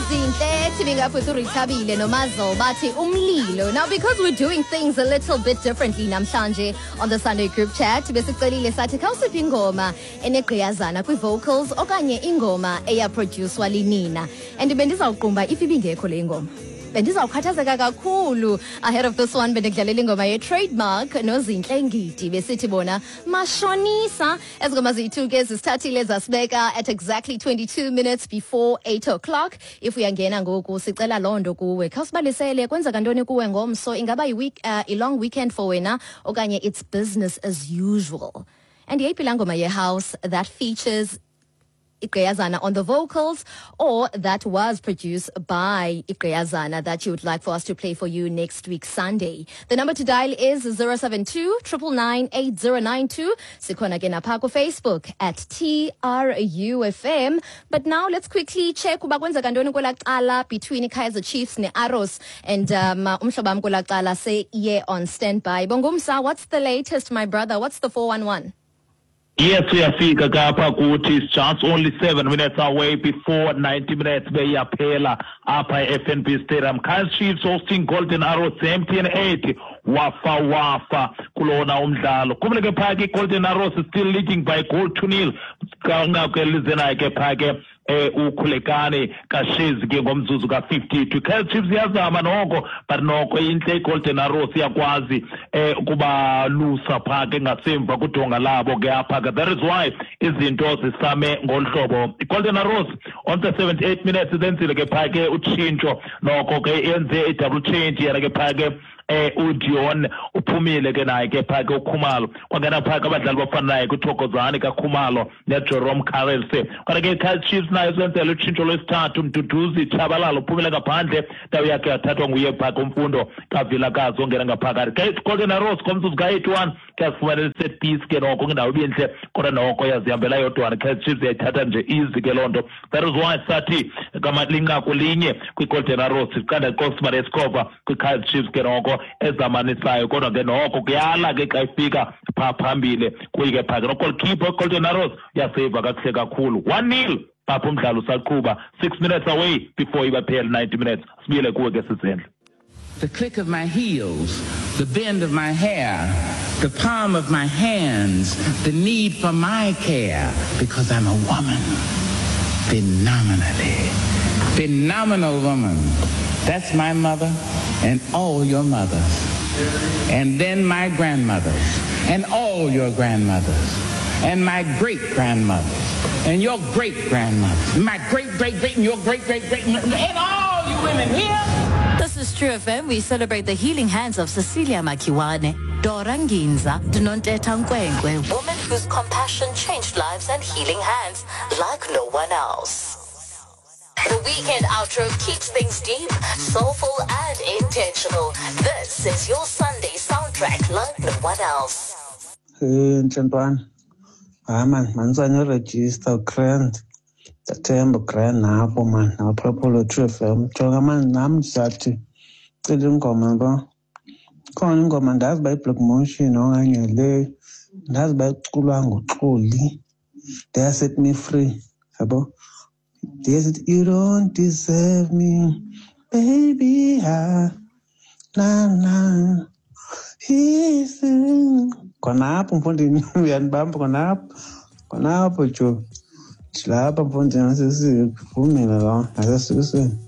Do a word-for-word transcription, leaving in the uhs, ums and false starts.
Now, because we're doing things a little bit differently namhlanje on the Sunday group chat, besicelile sathi khawusiphi ingoma enegqiyazana kwi-vocals okanye ingoma eyaproducwa linina. And bendizawuqumba if ibingekho le ngoma. Bendizawukhathazeka kakhulu. Ahead of this one, bendikudlalela ingoma ye-Trademark noZinhle Ngidi besithi bona mashonisa. As ngoma zethu ke zisithathile zasibeka at exactly twenty-two minutes before eight o'clock. If uyangena ngoku sicela londo kuwe khawusibalisele kwenzeka ntoni kuwe ngomso, ingaba i-week uh, i-long weekend for wena okanye it's business as usual. And yeyiphi la ngoma ye-house that features Igqiyazana on the vocals, or that was produced by Igqiyazana that you would like for us to play for you next week Sunday? The number to dial is zero seven two, nine nine nine, eight zero nine two. Sikhona ke napha ku Facebook at T R U F M. But now let's quickly check uba kwenzeka ntoni kwelaqala between Kaizer Chiefs ne Arrows, and um umhlobo wam kwelaqala say yeah on standby. Bongumsa, what's the latest, my brother? What's the four one one? Yes, we are seeing Kapa Kuti. It's just only seven minutes away before ninety minutes. Beyaphela up at F N B Stadium. Kaizer Chiefs hosting Golden Arrows seventeen eighty. Wafa wafa kulona umdlalo. Kumleke phake Golden Arrows is still leading by goal to nil. Kanga ke lizena ke phake eh ukhulekane kashizi ke ngomzuzu ka fifty-two. Kaizer Chiefs yazama noko, but noko inhle Golden Arrows yakwazi eh kuba lusa phake ngasemva kudonga labo ke apha. That is why izinto zisame ngolhlobo. Golden Arrows on the seventy-eight minutes zenzile ke phake utshintsho noko ke yenze a double change yena ke phake eh uDion uphumile ke naye ke phake uKhumalo kwangena phake abadlali bafana naye kuThokozani kaKhumalo neJerome Carelse. Kodwa ke Kaizer Chiefs naye zenzele utshintsho lwesithathu Mduduzi Chabalala uphumile ngaphandle, ndawo yakhe yathathwa nguye phake umfundo kaVilakazi ongena ngaphakathi. Golden Arrows komzuzu ka eighty-one kuyasifumanela set piece ke noko ngendawo ebintle, kodwa noko yazihambela yodwa. Kaizer Chiefs yayithatha nje easy ke lonto. That is why sathi kama linqaku linye kwi-Golden Arrows siqanda iqosima lescover kwi-Kaizer Chiefs ke noko ezamanisayo, kodwa ke noko kuyala ke xa ifika pha phambili kuyike phake nogoalkeeper Golden Arrows yaseva kakuhle kakhulu. one nil pha umdlalo usaqhuba, six minutes away before ibaphele ninety minutes. Sibile kuwe ke Sisendle. The click of my heels, the bend of my hair, the palm of my hands, the need for my care, because I'm a woman. Phenomenally. Phenomenal woman. That's my mother and all your mothers. And then my grandmothers and all your grandmothers. And my great-grandmothers. And your great-grandmothers. My great-great-great and your great-great-great and all you women here. This is True F M. We celebrate the healing hands of Cecilia Makiwane, Dora Nginza, Nontetha Nkwenkwe, woman whose compassion changed lives and healing hands like no one else. The weekend outro keeps things deep, soulful and intentional. This is your Sunday soundtrack like no one else. Hey, Ntshentwana. Ah man, manzanya register grand. Tathemba grand napho man, napho True F M. Jonga man nami sathi cela ingoma ba. Khona ingoma ndazi ba Black Motion okanye le ndazi bayiculwa nguXoli. They set me free. Yabo. They said you don't deserve me, baby. Ah, na na. He's konapho mfondini uyanibamba konapho. Konapho jo. Silapha mfondini asesivumile la, asesisini.